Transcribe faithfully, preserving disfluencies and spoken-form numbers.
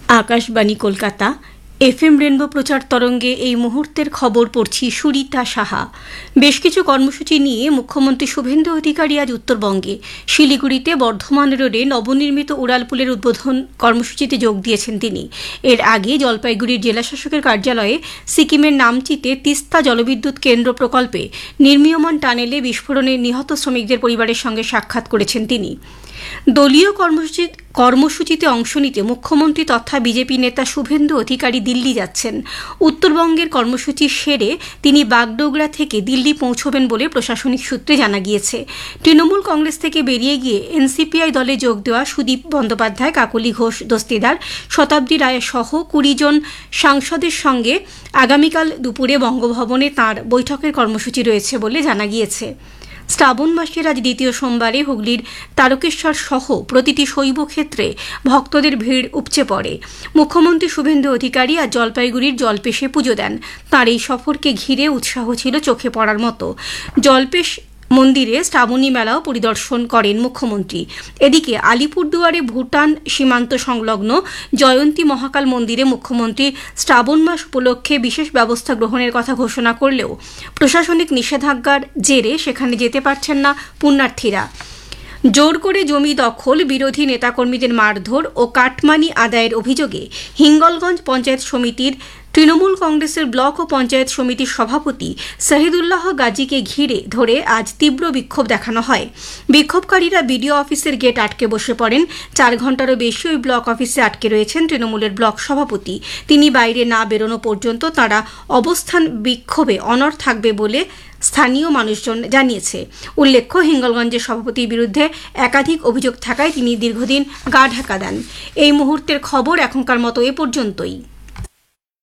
Akashvani Kolkata FM rainbow প্রচার তরঙ্গে এই মুহূর্তের খবর পড়ছি সুরিতা সাহা। বেশ কিছু কর্মসূচি নিয়ে মুখ্যমন্ত্রী শুভেন্দু অধিকারী আজ উত্তরবঙ্গে শিলিগুড়িতে বর্ধমান রোডে নবনির্মিত উড়ালপুলের উদ্বোধন কর্মসূচিতে যোগ দিয়েছেন তিনি। এর আগে জলপাইগুড়ির জেলাশাসকের কার্যালয়ে সিকিমের নামচিতে তিস্তা জলবিদ্যুৎ কেন্দ্র প্রকল্পে নির্মীয়মান টানেলে বিস্ফোরণে নিহত শ্রমিকদের পরিবারের সঙ্গে সাক্ষাৎ করেছেন তিনি। দলীয় কর্মসূচি কর্মসূচিতে অংশ নিতে মুখ্যমন্ত্রী তথা বিজেপি নেতা শুভেন্দু অধিকারী দিল্লি যাচ্ছেন। উত্তরবঙ্গের কর্মসূচি সেরে তিনি বাগডোগরা থেকে দিল্লি পৌঁছবেন বলে প্রশাসনিক সূত্রে জানা গিয়েছে। তৃণমূল কংগ্রেস থেকে বেরিয়ে গিয়ে এনসিপিআই দলে যোগ দেওয়া সুদীপ বন্দ্যোপাধ্যায়, কাকলি ঘোষ দস্তিদার, শতাব্দী রায় সহ কুড়ি জন সাংসদের সঙ্গে আগামীকাল দুপুরে বঙ্গভবনে তাঁর বৈঠকের কর্মসূচি রয়েছে বলে জানা গিয়েছে। শ্রাবণ মাসের আজ দ্বিতীয় সোমবারে হুগলির তারকেশ্বর সহ প্রতিটি শৈব ক্ষেত্রে ভক্তদের ভিড় উপচে পড়ে। মুখ্যমন্ত্রী শুভেন্দু অধিকারী আজ জলপাইগুড়ির জলপেশে পুজো দেন। তাঁর এই সফরকে ঘিরে উৎসাহ ছিল চোখে পড়ার মতো। জলপেশ মন্দিরে শ্রাবণী মেলাও পরিদর্শন করেন মুখ্যমন্ত্রী। এদিকে আলিপুরদুয়ারে ভুটান সীমান্ত সংলগ্ন জয়ন্তী মহাকাল মন্দিরে মুখ্যমন্ত্রী শ্রাবণ মাস উপলক্ষে বিশেষ ব্যবস্থা গ্রহণের কথা ঘোষণা করলেও প্রশাসনিক নিষেধাজ্ঞার জেরে সেখানে যেতে পারছেন না পুণ্যার্থীরা। জোর করে জমি দখল, বিরোধী নেতাকর্মীদের মারধর ও কাটমানি আদায়ের অভিযোগে হিঙ্গলগঞ্জ পঞ্চায়েত সমিতির তৃণমূল কংগ্রেসের ব্লক ও পঞ্চায়েত সমিতির সভাপতি শহীদুল্লাহ গাজীকে ঘিরে ধরে আজ তীব্র বিক্ষোভ দেখানো হয়। বিক্ষোভকারীরা বিডিও অফিসের গেট আটকে বসে পড়েন। চার ঘন্টারও বেশি ওই ব্লক অফিসে আটকে রয়েছেন তৃণমূলের ব্লক সভাপতি। তিনি বাইরে না বেরোনো পর্যন্ত তাঁরা অবস্থান বিক্ষোভে অনড় থাকবে বলে স্থানীয় মানুষজন জানিয়েছে। উল্লেখ্য, হিঙ্গলগঞ্জের সভাপতির বিরুদ্ধে একাধিক অভিযোগ থাকায় তিনি দীর্ঘদিন গা ঢাকা দেন। এই মুহূর্তের খবর এখনকার মতো এ পর্যন্তই।